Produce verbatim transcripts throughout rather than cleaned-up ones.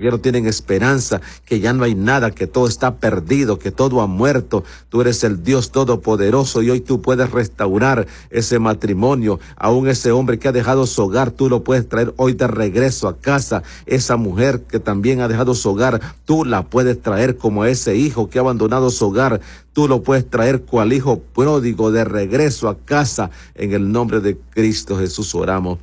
que ya no tienen esperanza, que ya no hay nada, que todo está perdido, que todo ha muerto. Tú eres el Dios todopoderoso y hoy tú puedes restaurar ese matrimonio. Aún ese hombre que ha dejado su hogar, tú lo puedes traer hoy de regreso a casa. Esa mujer que también ha dejado su hogar, tú la puedes traer como ese hijo que ha abandonado su hogar. Tú lo puedes traer cual hijo pródigo de regreso a casa. En el nombre de Cristo Jesús oramos.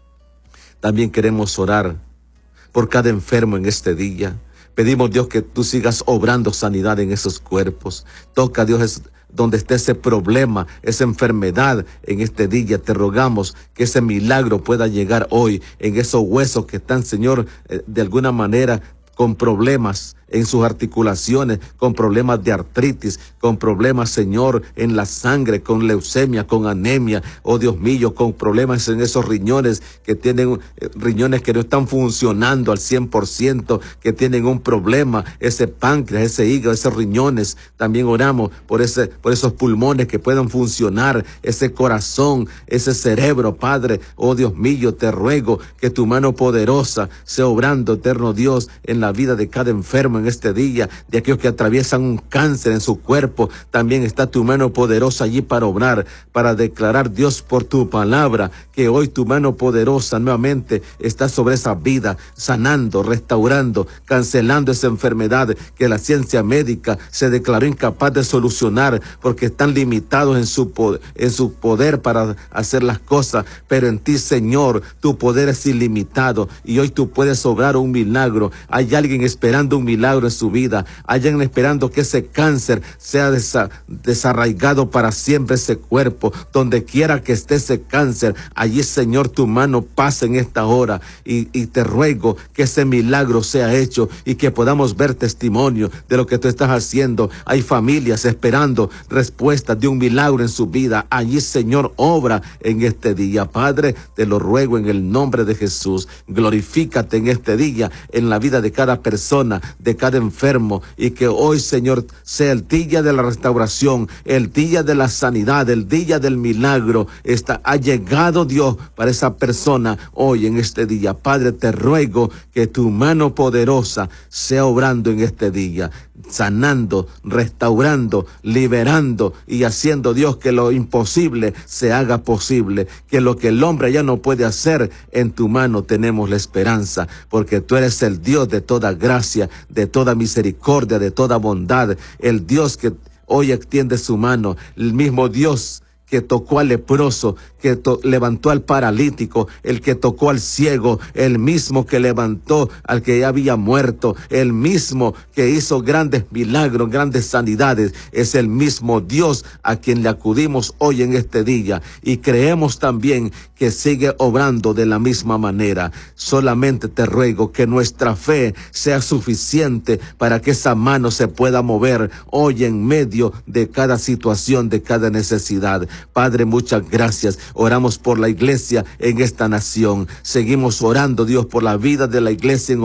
También queremos orar por cada enfermo en este día. Pedimos, Dios, que tú sigas obrando sanidad en esos cuerpos. Toca, Dios, donde esté ese problema, esa enfermedad en este día. Te rogamos que ese milagro pueda llegar hoy en esos huesos que están, Señor, eh, de alguna manera con problemas en sus articulaciones, con problemas de artritis, con problemas, Señor, en la sangre, con leucemia, con anemia, oh Dios mío, con problemas en esos riñones que tienen, eh, riñones que no están funcionando al cien por ciento, que tienen un problema, ese páncreas, ese hígado, esos riñones. También oramos por ese, por esos pulmones que puedan funcionar, ese corazón, ese cerebro, Padre, oh Dios mío, te ruego que tu mano poderosa sea obrando, eterno Dios, en la vida de cada enfermo en este día, de aquellos que atraviesan un cáncer en su cuerpo. También está tu mano poderosa allí para obrar, para declarar, Dios, por tu palabra, que hoy tu mano poderosa nuevamente está sobre esa vida, sanando, restaurando, cancelando esa enfermedad que la ciencia médica se declaró incapaz de solucionar, porque están limitados en su, en su poder para hacer las cosas. Pero en ti, Señor, tu poder es ilimitado y hoy tú puedes obrar un milagro. Hay alguien esperando un milagro en su vida. Hay alguien esperando que ese cáncer sea desa, desarraigado para siempre ese cuerpo. Donde quiera que esté ese cáncer, allí, Señor, tu mano pasa en esta hora y, y te ruego que ese milagro sea hecho y que podamos ver testimonio de lo que tú estás haciendo. Hay familias esperando respuestas de un milagro en su vida. Allí, Señor, obra en este día. Padre, te lo ruego en el nombre de Jesús. Glorifícate en este día en la vida de cada persona, de cada enfermo, y que hoy, Señor, sea el día de la restauración, el día de la sanidad, el día del milagro. Está, ha llegado, Dios, para esa persona hoy en este día. Padre, te ruego que tu mano poderosa sea obrando en este día, sanando, restaurando, liberando y haciendo, Dios, que lo imposible se haga posible, que lo que el hombre ya no puede hacer, en tu mano tenemos la esperanza, porque tú eres el Dios de toda gracia, de toda misericordia, de toda bondad, el Dios que hoy extiende su mano, el mismo Dios que tocó al leproso, que to- levantó al paralítico, el que tocó al ciego, el mismo que levantó al que ya había muerto, el mismo que hizo grandes milagros, grandes sanidades, es el mismo Dios a quien le acudimos hoy en este día, y creemos también que sigue obrando de la misma manera. Solamente te ruego que nuestra fe sea suficiente para que esa mano se pueda mover hoy en medio de cada situación, de cada necesidad. Padre, muchas gracias. Oramos por la iglesia en esta nación. Seguimos orando, Dios, por la vida de la iglesia en